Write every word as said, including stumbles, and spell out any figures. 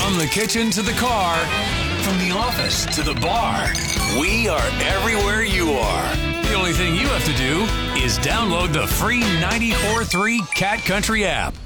From the kitchen to the car, from the office to the bar, we are everywhere you are. The only thing you have to do is download the free ninety-four point three Cat Country app.